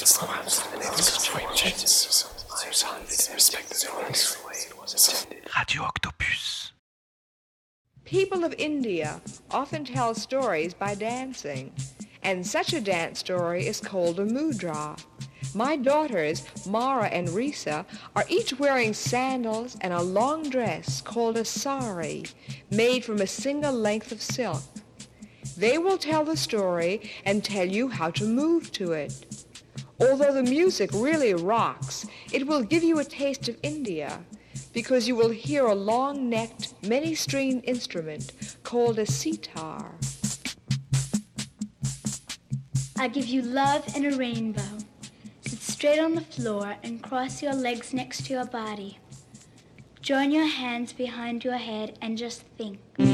Radio Octopus. People of India often tell stories by dancing, and such a dance story is called a mudra. My daughters, Mara and Risa, are each wearing sandals and a long dress called a sari, made from a single length of silk. They will tell the story and tell you how to move to it. Although the music really rocks, it will give you a taste of India, because you will hear a long-necked, many-stringed instrument called a sitar. I give you love and a rainbow. Sit straight on the floor and cross your legs next to your body. Join your hands behind your head and just think.